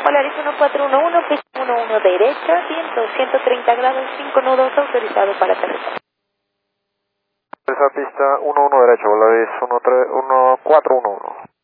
Polaris 1411, pista 11 derecha, viento 130 grados, 5 nudos, autorizado para aterrizar. Esa pista 11 derecha, Polaris 1411.